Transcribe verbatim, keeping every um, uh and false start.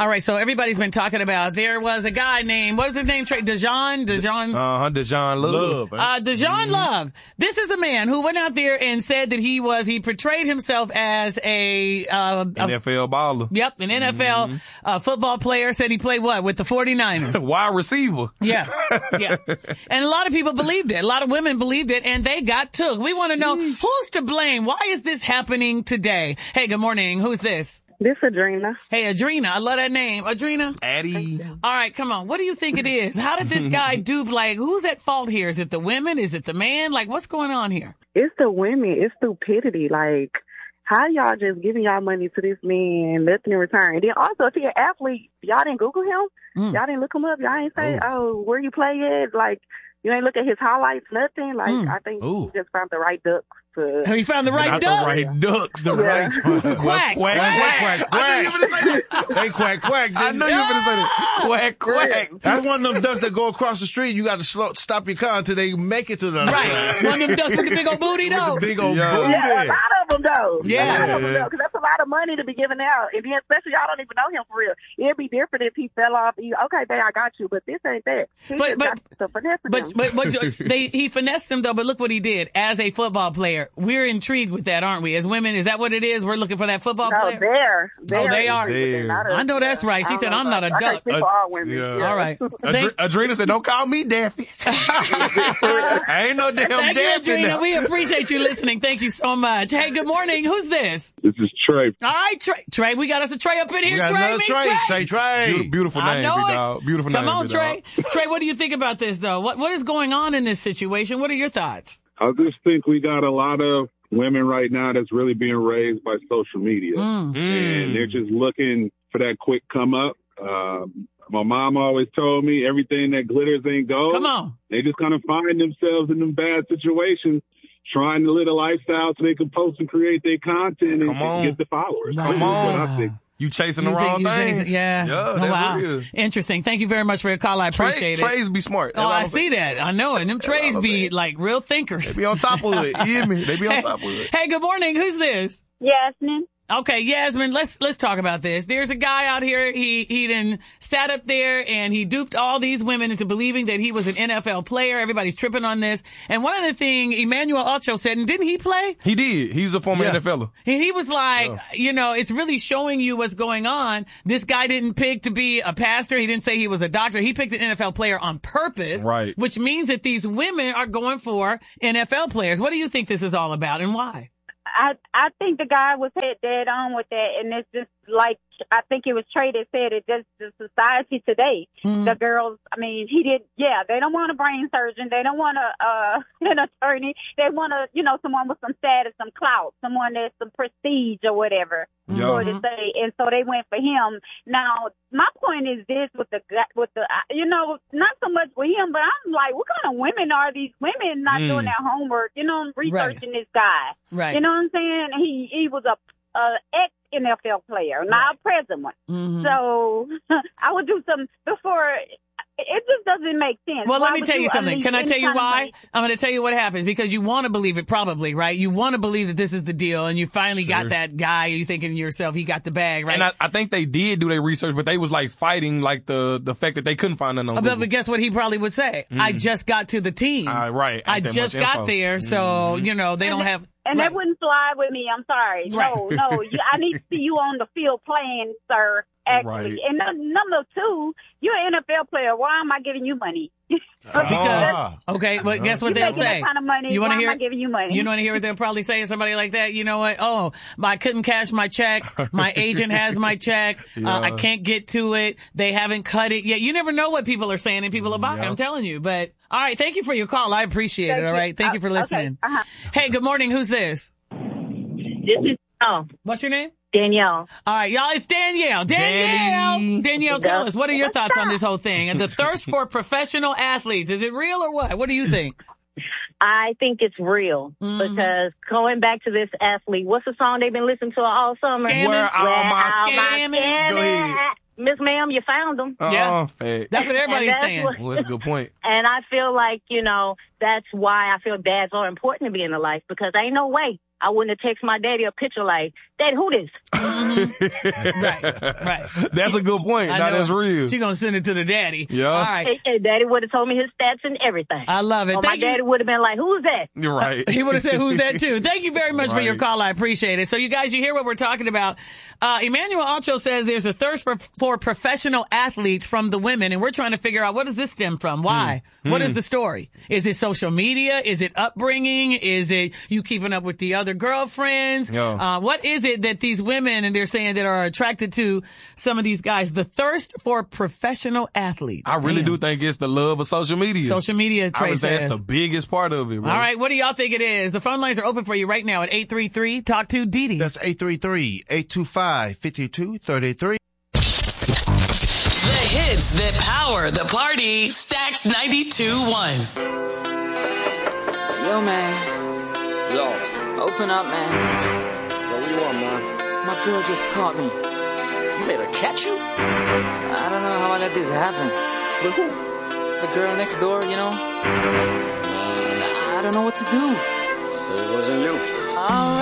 All right, so everybody's been talking about, there was a guy named, what was his name, Trey? Dejan? Dejan? Uh-huh, Dejan Love. Love uh, Dejan mm-hmm. Love. This is a man who went out there and said that he was, he portrayed himself as a... Uh, N F L a, baller. Yep, an N F L mm-hmm. uh, football player. Said he played what? With the forty-niners. Wide receiver. Yeah, yeah. And a lot of people believed it. A lot of women believed it, and they got took. We want to know, who's to blame? Why is this happening today? Hey, good morning. Who's this? This is Adrena. Hey, Adrena. I love that name. Adrena? Addie. All right, come on. What do you think it is? How did this guy dupe? Like, who's at fault here? Is it the women? Is it the man? Like, what's going on here? It's the women. It's stupidity. Like, how y'all just giving y'all money to this man, nothing in return? And then also, to your athlete, y'all didn't Google him? Mm. Y'all didn't look him up? Y'all ain't say, Ooh. oh, where you play at? Like, you ain't look at his highlights, nothing? Like, mm. I think Ooh. he just found the right ducks. To... Have you found the right Not ducks? the right ducks. The yeah. right quack, quack, quack, quack, quack. I knew you were going to say that. They quack, quack. I knew you were going to say that. Quack, quack. That's one of them ducks that go across the street. You got to slow, stop your car until they make it to the other right. side. One of them ducks with the big old booty, though. With the big old yeah. booty. Yeah, a lot of them, though. Yeah. A lot of them, though, because that's a lot of money to be giving out. And then, especially, y'all don't even know him for real. It'd be different if he fell off. You, okay, babe, I got you, but this ain't that. He but, but, got finesse but, him. but, but, but they, he finessed him, though, but look what he did. As a football player, we're intrigued with that, aren't we? As women, is that what it is? We're looking for that football no, player? They're, they're, oh, they are. A, I know that's right. She said, I'm not a duck. I speak for all women. Yeah. Yeah. All right. Adre- Adrena said, don't call me Daffy. I ain't no damn Thank Daffy. You, Adrena. Now. We appreciate you listening. Thank you so much. Hey, good morning. Who's this? This is Trey. All right, Trey. Trey, we got us a Trey up in here. We got Trey, another me, Trey. Trey. Trey, Trey. Beautiful, beautiful name, I know big it. dog. Beautiful Come name, on, big Trey. dog. Trey, what do you think about this, though? What What is going on in this situation? What are your thoughts? I just think we got a lot of women right now that's really being raised by social media. Mm. And they're just looking for that quick come up. Um, my mom always told me everything that glitters ain't gold. Come on. They just kind of find themselves in them bad situations, trying to live a lifestyle so they can post and create their content and, and get the followers. Come That's on. what I think. You chasing You the think wrong you things. chasing- yeah. Yeah, Oh, that's wow. what it is. Interesting. Thank you very much for your call. I appreciate Trey, it. Trays be smart. Oh, That's all I I'm see saying. that. I know it. And them trays be like real thinkers. They be on top of it. You hear me? They be on top of it. Hey, good morning. Who's this? Yasmin. Okay, Yasmin, let's let's talk about this. There's a guy out here, he he then sat up there and he duped all these women into believing that he was an N F L player. Everybody's tripping on this. And one of the things Emmanuel Ocho said, and didn't he play? He did. He's a former Yeah. N F L er. And he was like, you know, it's really showing you what's going on. This guy didn't pick to be a pastor. He didn't say he was a doctor. He picked an N F L player on purpose. Right. Which means that these women are going for N F L players. What do you think this is all about and why? I I think the guy was head dead on with that, and it's just like I think it was Trey that said it. Just the society today, Mm-hmm. the girls. I mean, he did. Yeah, they don't want a brain surgeon. They don't want a uh, an attorney. They want a you know someone with some status, some clout, someone that's some prestige or whatever. Yeah. So to say, and so they went for him. Now, my point is this: with the with the you know, not so much with him, but I'm like, what kind of women are these women not Mm. doing their homework? You know, researching this guy. Right. You know what I'm saying? He he was a, a ex N F L player, not a present one. Mm-hmm. So I would do some before. It just doesn't make sense. Well, Why let me would tell you something. unleash Can I any tell you kind of why? money? I'm going to tell you what happens because you want to believe it probably, right? You want to believe that this is the deal and you finally Sure. got that guy. You thinking to yourself, he got the bag, right? And I, I think they did do their research, but they was like fighting like the, the fact that they couldn't find nothing on but, Google. but guess what he probably would say? I just got to the team. Uh, right. I Ain't that just much got info. there. So, Mhm. you know, they And don't that- have. And right. that wouldn't fly with me. I'm sorry. Right. No, no. You, I need to see you on the field playing, sir. Actually. Right. And num- number two, you're an N F L player. Why am I giving you money? Because, Ah. okay, but guess what You're they'll making say? that kind of money. You want Why to hear? am I giving you money? You want to hear what they'll probably say to somebody like that? You know what? Oh, I couldn't cash my check. My agent has my check. Uh, I Yeah. can't get to it. They haven't cut it yet. You never know what people are saying and people are buying. Yeah. I'm telling you. But all right, thank you for your call. I appreciate Thank it. All you. right, thank you for Uh, listening. Okay. Uh-huh. Hey, good morning. Who's this? This is oh What's your name? Danielle. All right, y'all, it's Danielle. Danielle. Danny. Danielle, tell us, what are your thoughts on this whole thing? And the thirst for professional athletes, is it real or what? What do you think? I think it's real Mhm. because going back to this athlete, what's the song they've been listening to all summer? Scamming. Where all Where my all my scamming. scamming Go ahead. at? Miss Ma'am, you found them. Uh-uh, Yeah. fact. That's what everybody's And that's saying. what- Well, that's a good point. And I feel like, you know, that's why I feel dads are important to be in the life because ain't no way I wouldn't have texted my daddy a picture like, Dad, who this? Mm-hmm. right, right. That's a good point. Now that's real. She's going to send it to the daddy. Yeah. All right. Hey, hey, daddy would have told me his stats and everything. I love it. Or my daddy would have been like, who's that? You're right. Uh, he would have said, who's that too? Thank you very much right. for your call. I appreciate it. So you guys, you hear what we're talking about. Uh, Emmanuel Acho says there's a thirst for, for professional athletes from the women, and we're trying to figure out, what does this stem from? Why? Hmm. What hmm. is the story? Is it social media? Is it upbringing? Is it you keeping up with the other girlfriends? Yeah. Uh, what is it that these women, and they're saying, that are attracted to some of these guys? The thirst for professional athletes. I really Damn. do think it's the love of social media. Social media, Trey I would say says. that's the biggest part of it, bro. All right, what do y'all think it is? The phone lines are open for you right now at eight three three, talk to Didi. That's eight three three, eight two five, five two three three. The hits that power the party. Stacks ninety-two point one. Yo, man. Yo. Open up, man. Yo, what do you want, man? My girl just caught me. You made her catch you? I don't know how I let this happen. With who? The girl next door, you know? I don't know what to do. So it wasn't you. All right.